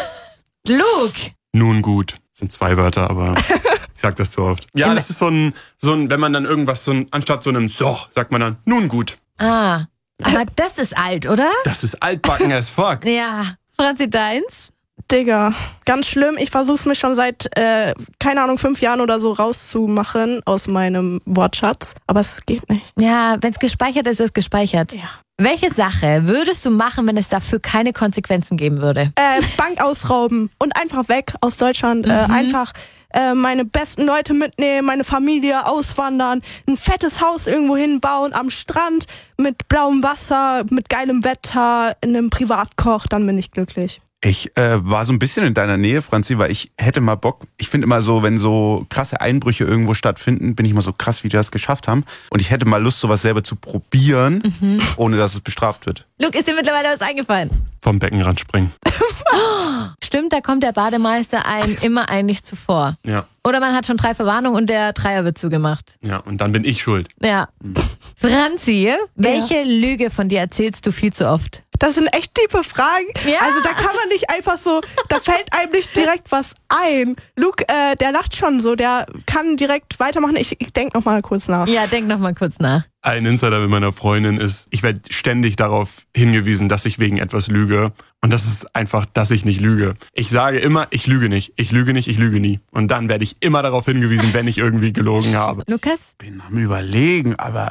Luke! Nun gut, das sind 2 Wörter, aber ich sag das zu oft. Ja, das ist so ein, wenn man dann irgendwas anstatt so einem so, sagt man dann, nun gut. Ah, aber das ist alt, oder? Das ist altbacken as fuck. Ja. Franzi, deins? Digga, ganz schlimm. Ich versuche es mir schon seit, 5 Jahren oder so rauszumachen aus meinem Wortschatz. Aber es geht nicht. Ja, wenn es gespeichert ist, ist es gespeichert. Ja. Welche Sache würdest du machen, wenn es dafür keine Konsequenzen geben würde? Bank ausrauben und einfach weg aus Deutschland. Einfach meine besten Leute mitnehmen, meine Familie auswandern, ein fettes Haus irgendwo hinbauen am Strand mit blauem Wasser, mit geilem Wetter, in einem Privatkoch, dann bin ich glücklich. Ich war so ein bisschen in deiner Nähe, Franzi, weil ich hätte mal Bock, ich finde immer so, wenn so krasse Einbrüche irgendwo stattfinden, bin ich immer so krass, wie die das geschafft haben. Und ich hätte mal Lust, sowas selber zu probieren, ohne dass es bestraft wird. Luke, ist dir mittlerweile was eingefallen? Vom Beckenrand springen. Stimmt, da kommt der Bademeister immer eigentlich zuvor. Ja. Oder man hat schon 3 Verwarnungen und der Dreier wird zugemacht. Ja, und dann bin ich schuld. Ja. Franzi, welche Lüge von dir erzählst du viel zu oft? Das sind echt tiefe Fragen. Ja. Also da kann man nicht einfach so, da fällt einem nicht direkt was ein. Luke, der lacht schon so, der kann direkt weitermachen. Ich denk noch mal kurz nach. Ja, denk noch mal kurz nach. Ein Insider mit meiner Freundin ist, ich werde ständig darauf hingewiesen, dass ich wegen etwas lüge. Und das ist einfach, dass ich nicht lüge. Ich sage immer, ich lüge nicht, ich lüge nicht, ich lüge nie. Und dann werde ich immer darauf hingewiesen, wenn ich irgendwie gelogen habe. Lukas? Bin am Überlegen, aber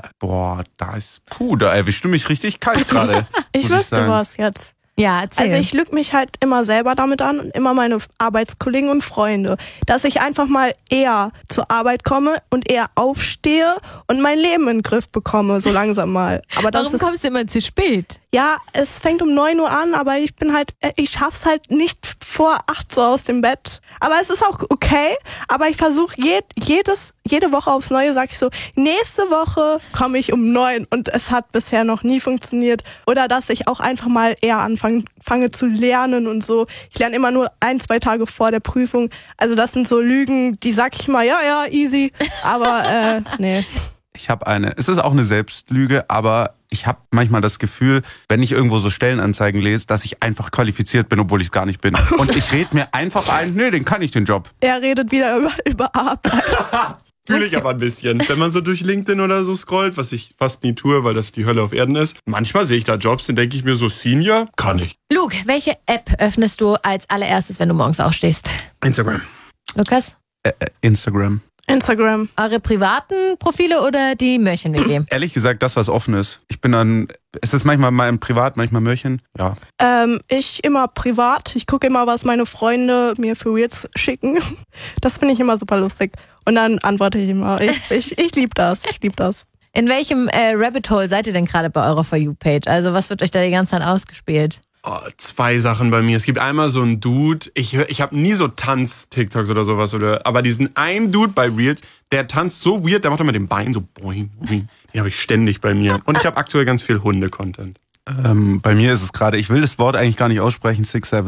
da erwischst du mich richtig kalt gerade. Ich wüsste was jetzt. Ja, erzähl. Also ich lüge mich halt immer selber damit an und immer meine Arbeitskollegen und Freunde, dass ich einfach mal eher zur Arbeit komme und eher aufstehe und mein Leben in den Griff bekomme, so langsam mal. Aber das Warum kommst du immer zu spät? Ja, es fängt um 9 Uhr an, aber ich schaff's halt nicht vor 8 so aus dem Bett. Aber es ist auch okay, aber ich versuche jede Woche aufs Neue, sag ich so, nächste Woche komme ich um 9 und es hat bisher noch nie funktioniert. Oder dass ich auch einfach mal eher anfange zu lernen und so. Ich lerne immer nur 1-2 Tage vor der Prüfung. Also das sind so Lügen, die sag ich mal, ja, easy. Aber nee. Ich habe es ist auch eine Selbstlüge, aber ich habe manchmal das Gefühl, wenn ich irgendwo so Stellenanzeigen lese, dass ich einfach qualifiziert bin, obwohl ich es gar nicht bin. Und ich rede mir einfach ein, den kann ich, den Job. Er redet wieder über Arbeit. Fühle ich aber ein bisschen. Wenn man so durch LinkedIn oder so scrollt, was ich fast nie tue, weil das die Hölle auf Erden ist. Manchmal sehe ich da Jobs, dann denke ich mir so, Senior, kann ich. Luke, welche App öffnest du als allererstes, wenn du morgens aufstehst? Instagram. Lukas? Instagram. Eure privaten Profile oder die Mörchen-WG? Ehrlich gesagt, das, was offen ist. Es ist manchmal mein Privat, manchmal Mörchen, ja. Ich immer privat. Ich gucke immer, was meine Freunde mir für Reels schicken. Das finde ich immer super lustig. Und dann antworte ich immer. Ich liebe das. In welchem Rabbit Hole seid ihr denn gerade bei eurer For You-Page? Also was wird euch da die ganze Zeit ausgespielt? 2 Sachen bei mir. Es gibt einmal so einen Dude, ich habe nie so Tanz-TikToks oder sowas, aber diesen einen Dude bei Reels, der tanzt so weird, der macht immer den Bein so boing, boing. Den habe ich ständig bei mir. Und ich habe aktuell ganz viel Hunde-Content. Bei mir ist es gerade, ich will das Wort eigentlich gar nicht aussprechen, 6'7".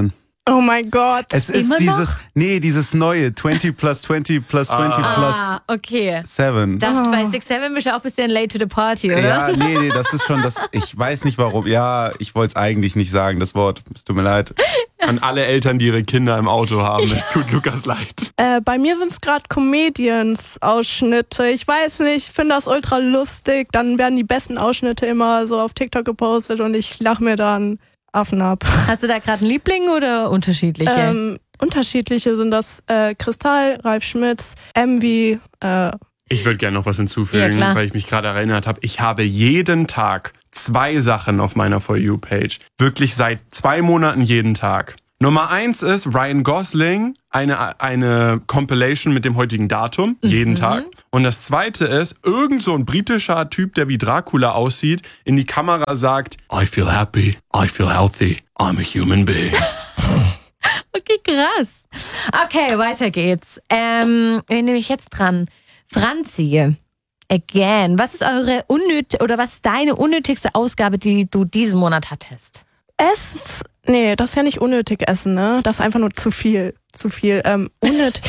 Oh mein Gott. Es ist dieses neue 20 plus 20 plus 20 plus okay. 7. Dachte, bei 6-7 bist du auch ein bisschen late to the party, oder? Ja, nee, das ist schon das. Ich weiß nicht warum. Ja, ich wollte es eigentlich nicht sagen, das Wort. Es tut mir leid. An alle Eltern, die ihre Kinder im Auto haben, es tut Lukas leid. Bei mir sind es gerade Comedians-Ausschnitte. Ich weiß nicht, ich finde das ultra lustig. Dann werden die besten Ausschnitte immer so auf TikTok gepostet und ich lache mir dann Affen ab. Hast du da gerade einen Liebling oder unterschiedliche? Unterschiedliche sind das Kristall, Ralf Schmitz, MV. Ich würde gerne noch was hinzufügen, weil ich mich gerade erinnert habe. Ich habe jeden Tag 2 Sachen auf meiner For You-Page. Wirklich seit 2 Monaten jeden Tag. Nummer 1 ist Ryan Gosling, eine Compilation mit dem heutigen Datum, jeden Tag. Und das zweite ist, irgend so ein britischer Typ, der wie Dracula aussieht, in die Kamera sagt, I feel happy, I feel healthy, I'm a human being. Okay, krass. Okay, weiter geht's. Wen nehme ich jetzt dran? Franzi, again, was ist was ist deine unnötigste Ausgabe, die du diesen Monat hattest? Nee, das ist ja nicht unnötig Essen, ne? Das ist einfach nur zu viel. Unnötig.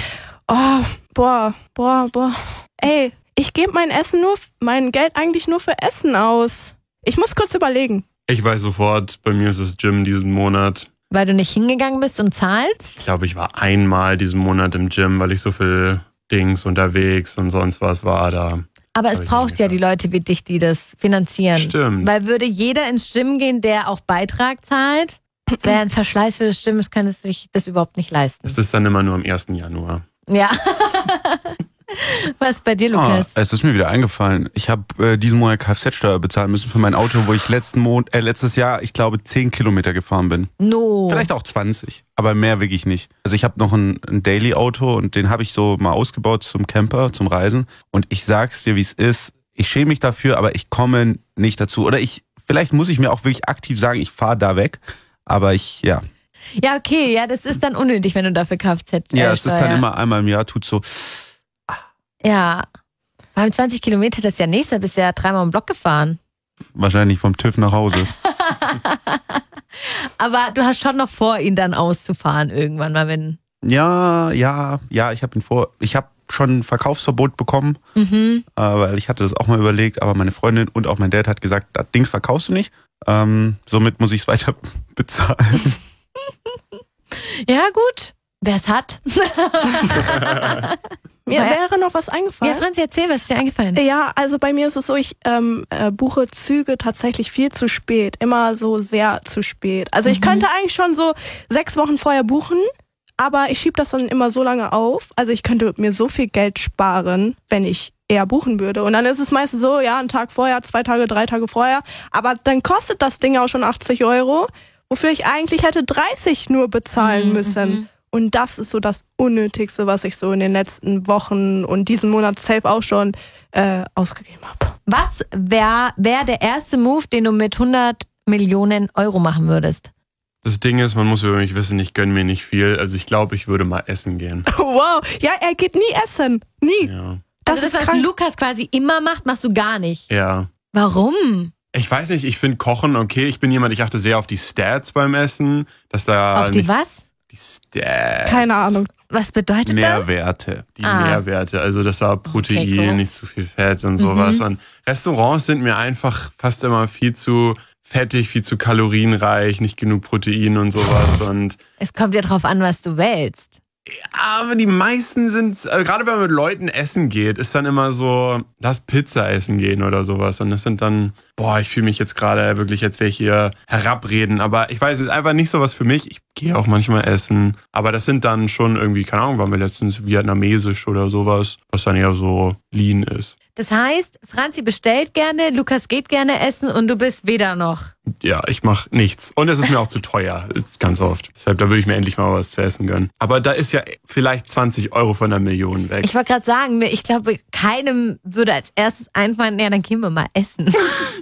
Ey, ich gebe mein Geld eigentlich nur für Essen aus. Ich muss kurz überlegen. Ich weiß sofort, bei mir ist es Gym diesen Monat. Weil du nicht hingegangen bist und zahlst? Ich glaube, ich war einmal diesen Monat im Gym, weil ich so viel Dings unterwegs und sonst was war da. Aber es braucht ja die Leute wie dich, die das finanzieren. Stimmt. Weil würde jeder ins Gym gehen, der auch Beitrag zahlt, das wäre ein Verschleiß für das Gym, es könnte sich das überhaupt nicht leisten. Es ist dann immer nur am 1. Januar. Ja. Was ist bei dir, Lukas? Es ist mir wieder eingefallen. Ich habe diesen Monat Kfz-Steuer bezahlen müssen für mein Auto, wo ich letztes Jahr, ich glaube, 10 Kilometer gefahren bin. No. Vielleicht auch 20, aber mehr wirklich nicht. Also ich habe noch ein Daily-Auto und den habe ich so mal ausgebaut zum Camper, zum Reisen. Und ich sag's dir, wie es ist. Ich schäme mich dafür, aber ich komme nicht dazu. Oder vielleicht muss ich mir auch wirklich aktiv sagen, ich fahre da weg. Aber Ja, okay, ja, das ist dann unnötig, wenn du dafür Kfz ja, es ist dann immer einmal im Jahr, tut so. Ja, beim 20 Kilometer, das ist ja nächster, bist ja 3-mal im Block gefahren. Wahrscheinlich vom TÜV nach Hause. Aber du hast schon noch vor, ihn dann auszufahren irgendwann mal, wenn... Ja, ich habe schon ein Verkaufsverbot bekommen, weil ich hatte das auch mal überlegt, aber meine Freundin und auch mein Dad hat gesagt, das Dings verkaufst du nicht, somit muss ich es weiter bezahlen. Ja gut, wer es hat. Mir wäre noch was eingefallen. Ja, Franzi, erzähl, was ist dir eingefallen? Ja, also bei mir ist es so, ich buche Züge tatsächlich viel zu spät. Immer so sehr zu spät. Also ich könnte eigentlich schon so 6 Wochen vorher buchen, aber ich schiebe das dann immer so lange auf. Also ich könnte mir so viel Geld sparen, wenn ich eher buchen würde. Und dann ist es meistens so, ja, einen Tag vorher, 2 Tage, 3 Tage vorher. Aber dann kostet das Ding auch schon 80 €, wofür ich eigentlich hätte 30 nur bezahlen müssen. Und das ist so das Unnötigste, was ich so in den letzten Wochen und diesen Monat safe auch schon ausgegeben habe. Was wäre der erste Move, den du mit 100 Millionen € machen würdest? Das Ding ist, man muss über mich wissen, ich gönne mir nicht viel. Also ich glaube, ich würde mal essen gehen. Wow, ja, er geht nie essen. Nie. Ja. Also das, was Lukas quasi immer macht, machst du gar nicht. Ja. Warum? Ich weiß nicht, ich finde Kochen okay. Ich achte sehr auf die Stats beim Essen. Dass da auf die was? Die Stats. Keine Ahnung. Was bedeutet Nährwerte. Die Nährwerte, also dass da Protein, Okay, cool. nicht zu viel Fett und sowas. Und Restaurants sind mir einfach fast immer viel zu fettig, viel zu kalorienreich, nicht genug Protein und sowas. Und Es kommt ja drauf an, was du wählst. aber die meisten sind, gerade wenn man mit Leuten essen geht, ist dann immer so, lass Pizza essen gehen oder sowas. Und das sind dann, ich fühle mich jetzt gerade wirklich, als wäre ich hier herabreden. Aber ich weiß, es ist einfach nicht so was für mich. Ich gehe auch manchmal essen. Aber das sind dann schon irgendwie, keine Ahnung, waren wir letztens vietnamesisch oder sowas, was dann eher so lean ist. Das heißt, Franzi bestellt gerne, Lukas geht gerne essen und du bist weder noch. Ja, ich mache nichts. Und es ist mir auch zu teuer, ganz oft. Deshalb, da würde ich mir endlich mal was zu essen gönnen. Aber da ist ja vielleicht 20 € von einer Million weg. Ich wollte gerade sagen, ich glaube, keinem würde als erstes einfallen, ja, dann gehen wir mal essen.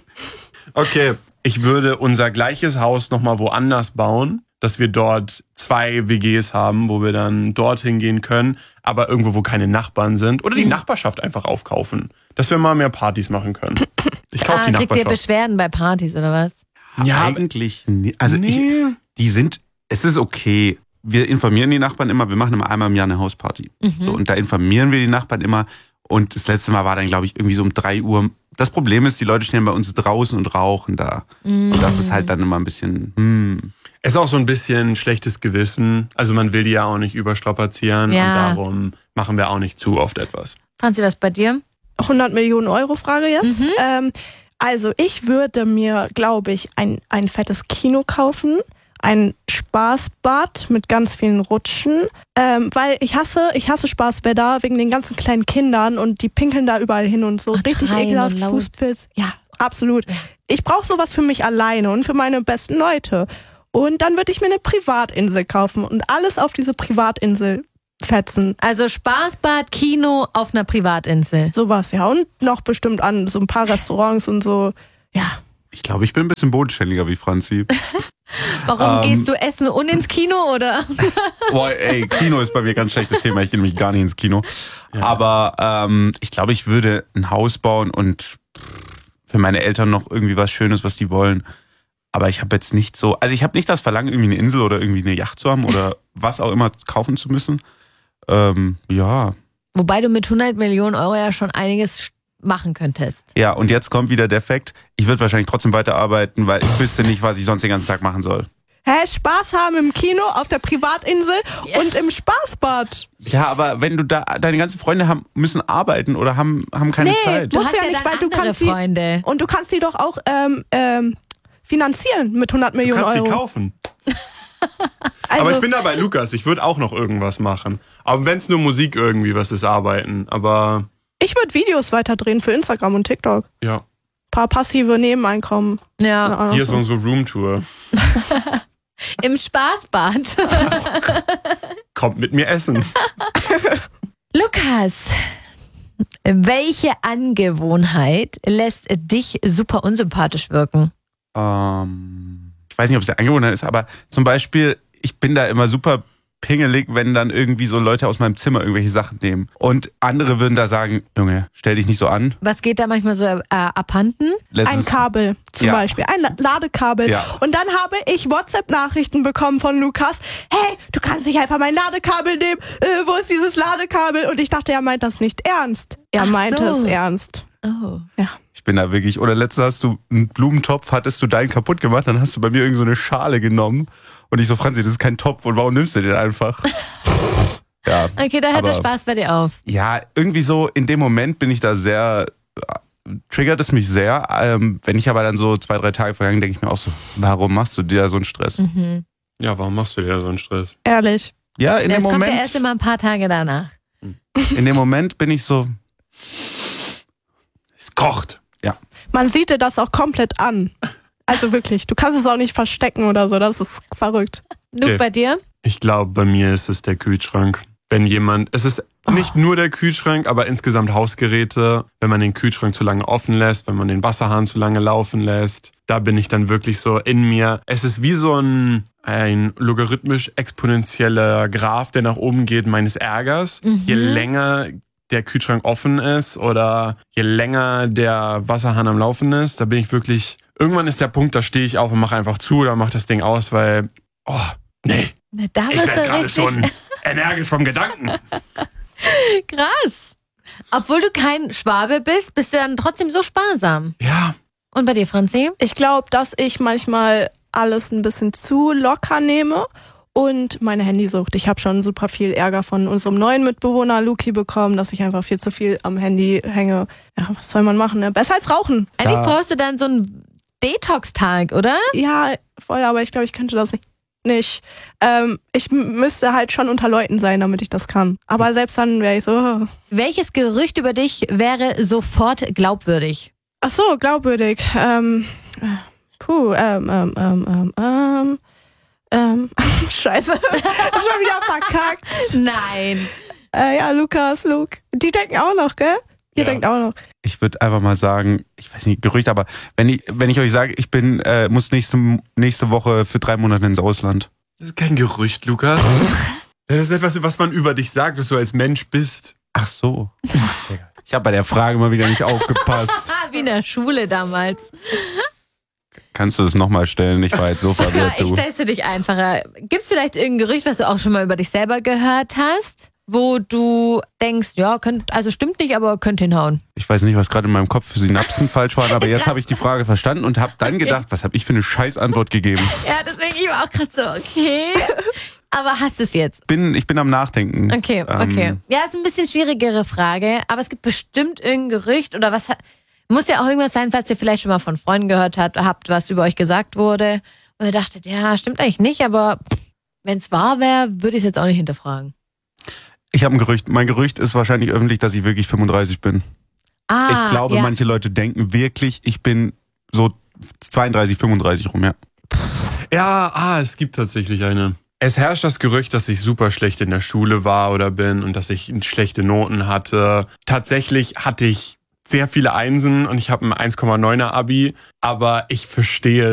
Okay, ich würde unser gleiches Haus nochmal woanders bauen, dass wir dort 2 WGs haben, wo wir dann dorthin gehen können, aber irgendwo, wo keine Nachbarn sind. Oder die Nachbarschaft einfach aufkaufen, dass wir mal mehr Partys machen können. Ich kaufe die Kriegt ihr Nachbarschaft. Beschwerden bei Partys oder was? Ja, eigentlich nicht. Also nee. es ist okay. wir informieren die Nachbarn immer, wir machen immer einmal im Jahr eine Hausparty. So, und da informieren wir die Nachbarn immer. Und das letzte Mal war dann, glaube ich, irgendwie so um 3 Uhr. Das Problem ist, die Leute stehen bei uns draußen und rauchen da. Und das ist halt dann immer ein bisschen, Es ist auch so ein bisschen schlechtes Gewissen. Also man will die ja auch nicht überstrapazieren. Ja. Und darum machen wir auch nicht zu oft etwas. Franzi, was bei dir? 100 Millionen Euro Frage jetzt. Also ich würde mir, glaube ich, ein fettes Kino kaufen. Ein Spaßbad mit ganz vielen Rutschen, weil ich hasse Spaßbäder wegen den ganzen kleinen Kindern und die pinkeln da überall hin und so. Richtig schreien ekelhaft, und laut. Fußpilz. Ja, absolut. Ich brauche sowas für mich alleine und für meine besten Leute. Und dann würde ich mir eine Privatinsel kaufen und alles auf diese Privatinsel fetzen. Also Spaßbad, Kino auf einer Privatinsel. Sowas, ja. Und noch bestimmt an so ein paar Restaurants und so. Ja. ich glaube, ich bin ein bisschen bodenständiger wie Franzi. Warum gehst du essen und ins Kino, oder? Boah, ey, Kino ist bei mir ein ganz schlechtes Thema. Ich gehe nämlich gar nicht ins Kino. Ja. Aber ich glaube, ich würde ein Haus bauen und für meine Eltern noch irgendwie was Schönes, was die wollen. Aber ich habe jetzt nicht so, also ich habe nicht das Verlangen, irgendwie eine Insel oder irgendwie eine Yacht zu haben oder was auch immer kaufen zu müssen. Ja. Wobei du mit 100 Millionen Euro ja schon einiges machen könntest. Ja, und jetzt kommt wieder der Fakt, ich würde wahrscheinlich trotzdem weiterarbeiten, weil ich wüsste nicht, was ich sonst den ganzen Tag machen soll. Hä, Spaß haben im Kino, auf der Privatinsel und im Spaßbad. Ja, aber wenn du da, deine ganzen Freunde müssen arbeiten oder haben keine Zeit. Du Musst hast ja ja nicht, dann weil du andere kannst Freunde. Und du kannst die doch auch finanzieren mit 100 Millionen Du kannst Euro. sie kaufen. Also, Aber ich bin da bei Lukas, ich würde auch noch irgendwas machen. Aber wenn es nur Musik irgendwie was ist, arbeiten. Aber ich würde Videos weiterdrehen für Instagram und TikTok. ja, Paar passive Nebeneinkommen. Ja, hier ist unsere Roomtour. im Spaßbad. Kommt mit mir essen. Lukas, welche Angewohnheit lässt dich super unsympathisch wirken? Ich weiß nicht, ob es eine Angewohnheit ist, aber zum Beispiel, ich bin da immer super pingelig, wenn dann irgendwie so Leute aus meinem Zimmer irgendwelche Sachen nehmen. Und andere würden da sagen, Junge, stell dich nicht so an. Was geht da manchmal so abhanden? Ein Kabel zum Ja. Beispiel, ein Ladekabel. Ja. Und dann habe ich WhatsApp-Nachrichten bekommen von Lukas. Hey, du kannst nicht einfach mein Ladekabel nehmen. Wo ist dieses Ladekabel? Und ich dachte, er meint das nicht ernst. Er Ach meinte so. es ernst. Oh. Ja. Ich bin da wirklich, oder letztens hast du einen Blumentopf, hattest du deinen kaputt gemacht, dann hast du bei mir irgend so eine Schale genommen. Und ich so, Franzi, das ist kein Topf und warum nimmst du den einfach? Ja, Okay, da hört der aber- Spaß bei dir auf. ja, irgendwie so in dem Moment bin ich da sehr, triggert es mich sehr. Wenn ich aber dann so 2-3 Tage vergangen, denke ich mir auch so, warum machst du dir so einen Stress? Ja, warum machst du dir so einen Stress? Ehrlich. Ja, in Das dem kommt ja Moment, erst immer ein paar Tage danach. bin ich so, Es kocht. ja. Man sieht dir das auch komplett an. Also wirklich, du kannst es auch nicht verstecken oder so, das ist verrückt. Luke, Okay. bei dir? Ich glaube, bei mir ist es der Kühlschrank. Wenn jemand, es ist nicht nur der Kühlschrank, aber insgesamt Hausgeräte, wenn man den Kühlschrank zu lange offen lässt, wenn man den Wasserhahn zu lange laufen lässt, da bin ich dann wirklich so in mir. Es ist wie so ein logarithmisch exponentieller Graph, der nach oben geht, meines Ärgers. Je länger der Kühlschrank offen ist oder je länger der Wasserhahn am Laufen ist, da bin ich wirklich, irgendwann ist der Punkt, da stehe ich auf und mache einfach zu oder mache das Ding aus, weil, nee, Na, da ich bist werde du gerade richtig schon energisch vom Gedanken. krass. Obwohl du kein Schwabe bist du dann trotzdem so sparsam. Ja, Und bei dir, Franzi? Ich glaube, dass ich manchmal alles ein bisschen zu locker nehme und meine Handysucht. Ich habe schon super viel Ärger von unserem neuen Mitbewohner Luki bekommen, dass ich einfach viel zu viel am Handy hänge. Ja, was soll man machen? Ne? Besser als rauchen. Eigentlich brauchst du dann so einen Detox-Tag, oder? Ja, voll, aber ich glaube, ich könnte das nicht. Ich müsste halt schon unter Leuten sein, damit ich das kann. Aber selbst dann wäre ich so. Oh. Welches Gerücht über dich wäre sofort glaubwürdig? Ach so, glaubwürdig. Scheiße. Hab schon wieder verkackt. Nein. Ja, Luke. Die denken auch noch, gell? Ihr denkt auch noch. Ich würde einfach mal sagen, ich weiß nicht, Gerücht, aber wenn ich euch sage, ich muss nächste Woche für 3 Monate ins Ausland. das ist kein Gerücht, Lukas. Das ist etwas, was man über dich sagt, was du als Mensch bist. Ach so. Ich habe bei der Frage mal wieder nicht aufgepasst. Wie in der Schule damals. Kannst du das nochmal stellen? Ich war jetzt so verwirrt. Ja, ich stell's für dich einfacher. Gibt's vielleicht irgendein Gerücht, was du auch schon mal über dich selber gehört hast, wo du denkst, ja, stimmt nicht, aber könnte hinhauen? Ich weiß nicht, was gerade in meinem Kopf für Synapsen falsch waren, aber jetzt habe ich die Frage verstanden und habe dann gedacht, was habe ich für eine Scheißantwort gegeben? Ja, deswegen ich war auch gerade so, okay. Aber hast du es jetzt? Ich bin am Nachdenken. Okay. Ja, ist ein bisschen schwierigere Frage, aber es gibt bestimmt irgendein Gerücht oder was. Muss ja auch irgendwas sein, falls ihr vielleicht schon mal von Freunden gehört habt, was über euch gesagt wurde. Und ihr dachtet, ja, stimmt eigentlich nicht, aber wenn es wahr wäre, würde ich es jetzt auch nicht hinterfragen. Ich habe ein Gerücht. Mein Gerücht ist wahrscheinlich öffentlich, dass ich wirklich 35 bin. Ich glaube, manche Leute denken wirklich, ich bin so 32, 35 rum, ja. Ja, es gibt tatsächlich eine. Es herrscht das Gerücht, dass ich super schlecht in der Schule war oder bin und dass ich schlechte Noten hatte. Tatsächlich hatte ich sehr viele Einsen und ich habe ein 1,9er Abi, aber ich verstehe